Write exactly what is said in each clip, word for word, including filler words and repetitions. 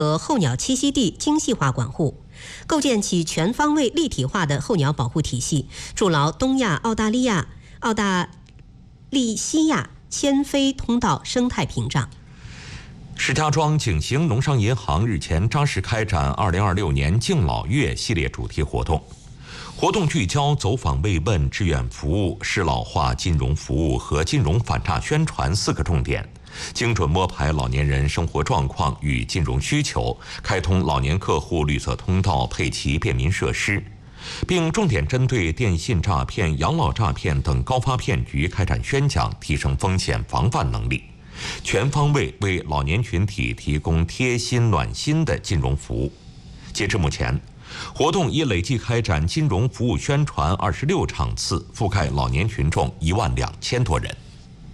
和候鸟栖息地精细化管护，构建起全方位立体化的候鸟保护体系，筑牢东亚、澳大利亚、澳大利西亚迁飞通道生态屏障。 石家庄景行农商银行日前扎实开展二零二六年敬老月系列主题活动，活动聚焦走访慰问、志愿服务、适老化金融服务和金融反诈宣传四个重点，精准摸排老年人生活状况与金融需求，开通老年客户绿色通道，配齐便民设施，并重点针对电信诈骗、养老诈骗等高发骗局开展宣讲，提升风险防范能力，全方位为老年群体提供贴心暖心的金融服务。截至目前，活动已累计开展金融服务宣传二十六场次，覆盖老年群众一万两千多人。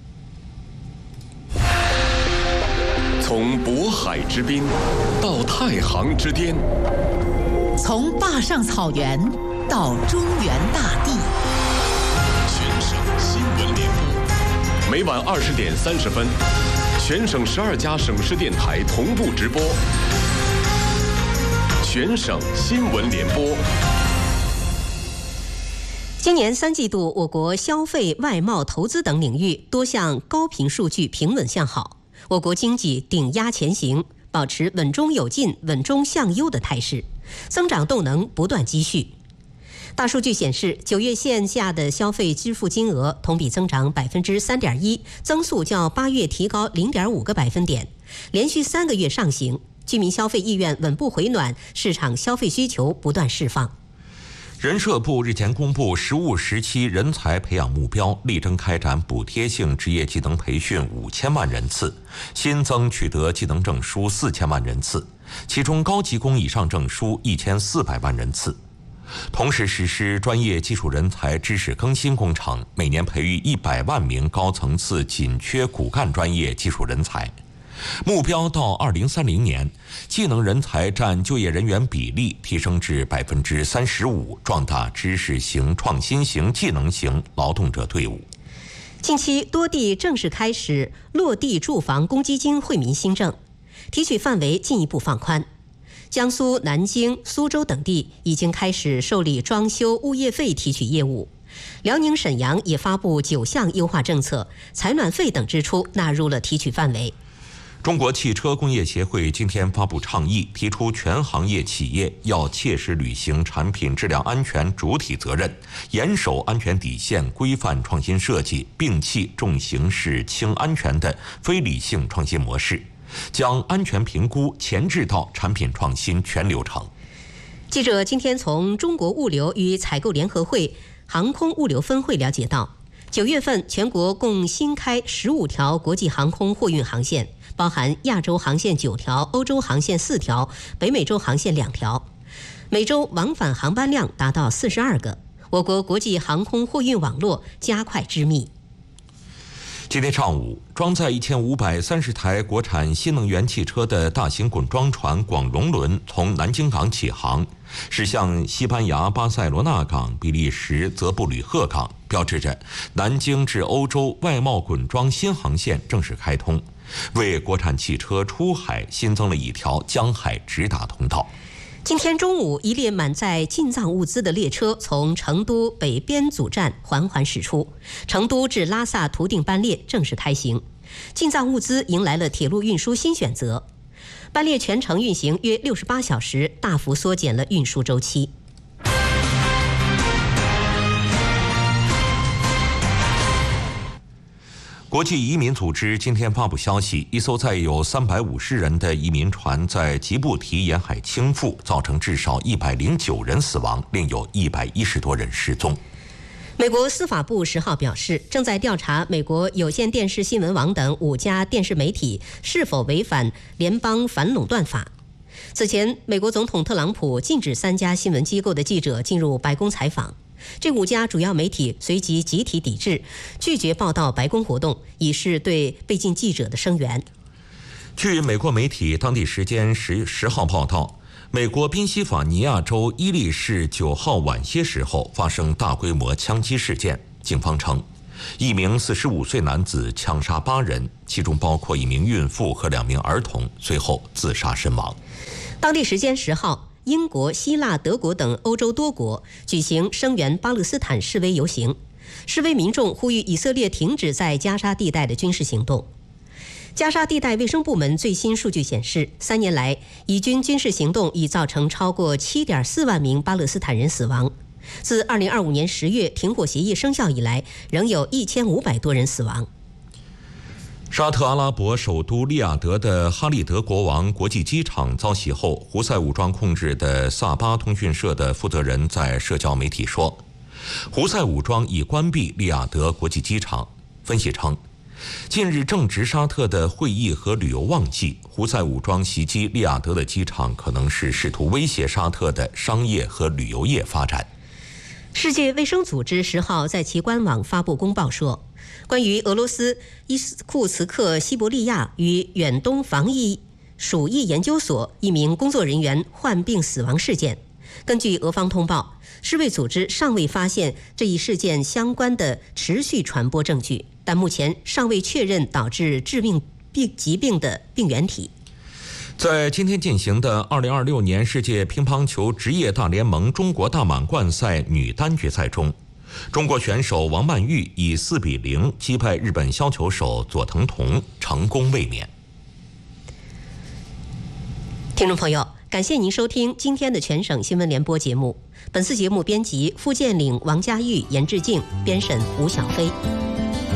从渤海之滨到太行之巅， 从坝上草原到中原大地， 全省新闻联播，每晚二十点三十分，全省十二家省市电台同步直播。全省新闻联播。 今年三季度，我国消费、外贸、投资等领域多项高频数据平稳向好，我国经济顶压前行，保持稳中有进、稳中向优的态势，增长动能不断积蓄。大数据显示，九月线下的消费支付金额同比增长百分之三点一，增速较八月提高零点五个百分点，连续三个月上行。居民消费意愿稳步回暖，市场消费需求不断释放。 人社部日前公布实务时期人才培养目标，力争开展补贴性职业技能培训五千万人次，新增取得技能证书四千万人次，其中高级工以上证书一千四百万人次。同时实施专业技术人才知识更新工程，每年培育一百万名高层次紧缺骨干专业技术人才。目标到二零三零年，技能人才占就业人员比例提升至百分之三十五，壮大知识型、创新型、技能型劳动者队伍。 近期多地正式开始落地住房公积金惠民新政，提取范围进一步放宽。江苏南京、苏州等地已经开始受理装修物业费提取业务。辽宁沈阳也发布九项优化政策，采暖费等支出纳入了提取范围。 中国汽车工业协会今天发布倡议，提出全行业企业要切实履行产品质量安全主体责任，严守安全底线，规范创新设计，摒弃重形式轻安全的非理性创新模式，将安全评估前置到产品创新全流程。 记者今天从中国物流与采购联合会航空物流分会了解到，九月份全国共新开十五条国际航空货运航线，包含亚洲航线九条、欧洲航线四条、北美洲航线两条，每周往返航班量达到四十二个。我国国际航空货运网络加快织密。 今天上午，装载一千五百三十台国产新能源汽车的大型滚装船广融轮从南京港起航，驶向西班牙巴塞罗那港、比利时泽布吕赫港，标志着南京至欧洲外贸滚装新航线正式开通，为国产汽车出海新增了一条江海直达通道。 今天中午，一列满载进藏物资的列车从成都北边组站缓缓驶出，成都至拉萨途定班列正式开行。进藏物资迎来了铁路运输新选择，班列全程运行约六十八小时，大幅缩减了运输周期。 国际移民组织今天发布消息，一艘载有三百五十人的移民船在吉布提沿海倾覆，造成至少一百零九人死亡，另有一百一十多人失踪。 美国司法部十号表示，正在调查美国有线电视新闻网等五家电视媒体是否违反联邦反垄断法。此前，美国总统特朗普禁止三家新闻机构的记者进入白宫采访。这五家主要媒体随即集体抵制，拒绝报道白宫活动，以示对被禁记者的声援。 据美国媒体当地时间十十号报道，美国宾夕法尼亚州伊利市九号晚些时候发生大规模枪击事件。警方称， 一名四十五岁男子枪杀八人，其中包括一名孕妇和两名儿童，随后自杀身亡。 当地时间十号，英国、希腊、德国等欧洲多国举行声援巴勒斯坦示威游行，示威民众呼吁以色列停止在加沙地带的军事行动。加沙地带卫生部门最新数据显示，三年来，以军军事行动已造成超过 七点四万名巴勒斯坦人死亡。自二零二五年十月停火协议生效以来，仍有一千五百多人死亡。 沙特阿拉伯首都利雅得的哈利德国王国际机场遭袭后，胡塞武装控制的萨巴通讯社的负责人在社交媒体说，胡塞武装已关闭利雅得国际机场。分析称，近日正值沙特的会议和旅游旺季，胡塞武装袭击利雅得的机场，可能是试图威胁沙特的商业和旅游业发展。 世界卫生组织十号在其官网发布公报说，关于俄罗斯伊库茨克西伯利亚与远东防疫鼠疫研究所一名工作人员患病死亡事件，根据俄方通报，世卫组织尚未发现这一事件相关的持续传播证据，但目前尚未确认导致致命病疾病的病原体。 在今天进行的二零二六年世界乒乓球职业大联盟中国大满贯赛女单决赛中，中国选手王曼玉以四比零击败日本削球手佐藤瞳，成功卫冕。 听众朋友，感谢您收听今天的全省新闻联播节目。本次节目编辑付建岭、王佳玉、严志静，编审吴小飞。